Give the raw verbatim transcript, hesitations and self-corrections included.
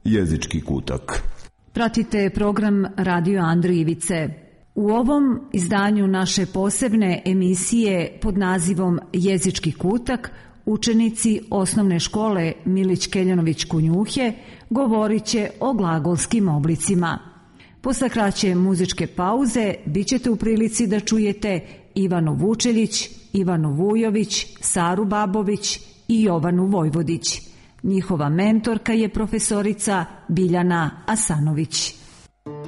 Jezički kutak. Pratite program Radio Andrijevice. U ovom izdanju naše posebne emisije pod nazivom Jezički kutak učenici osnovne škole Milić Keljanović Kunjuhe govorit će o glagolskim oblicima. Posle kraće muzičke pauze bit ćete u prilici da čujete Ivanu Vučeljić, Ivanu Vujović, Saru Babović i Jovanu Vojvodić. Njihova mentorka je profesorica Biljana Asanović.